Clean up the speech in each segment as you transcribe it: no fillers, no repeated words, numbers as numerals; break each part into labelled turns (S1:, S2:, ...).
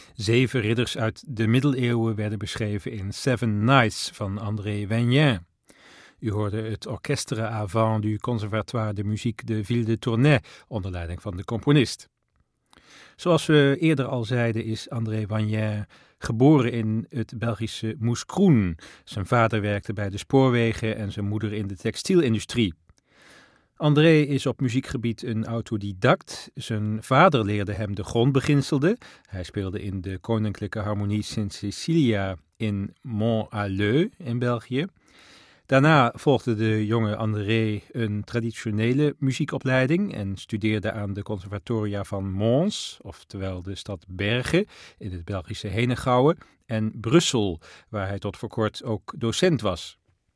S1: 7 ridders uit de middeleeuwen werden beschreven in Seven Knights van André Vaignan. U hoorde het Orchestre Avant du Conservatoire de Musique de Ville de Tournai onder leiding van de componist. Zoals we eerder al zeiden is André Vaignan geboren in het Belgische Mouscron. Zijn vader werkte bij de spoorwegen en zijn moeder in de textielindustrie. André is op muziekgebied een autodidact. Zijn vader leerde hem de grondbeginselen. Hij speelde in de Koninklijke Harmonie Sint-Cecilia in Mont-Halleux in België. Daarna volgde de jonge André een traditionele muziekopleiding en studeerde aan de conservatoria van Mons, oftewel de stad Bergen in het Belgische Henegouwen, en Brussel, waar hij tot voor kort ook docent was.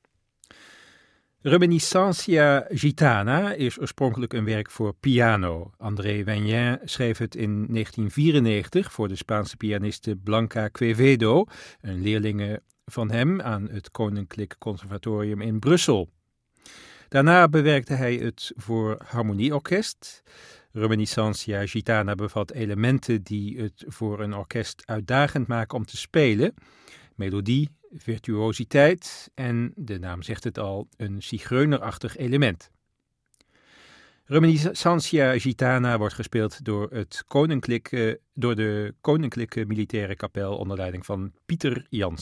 S1: Reminiscentia Gitana is oorspronkelijk een werk voor piano. André Vaignan schreef het in 1994 voor de Spaanse pianiste Blanca Quevedo, een leerlinge van hem aan het Koninklijk Conservatorium in Brussel. Daarna bewerkte hij het voor harmonieorkest. Reminiscentia Gitana bevat elementen die het voor een orkest uitdagend maken om te spelen. Melodie, virtuositeit en, de naam zegt het al, een zigeunerachtig element. Reminiscentia Gitana wordt gespeeld door de Koninklijke Militaire Kapel onder leiding van Pieter Jansen.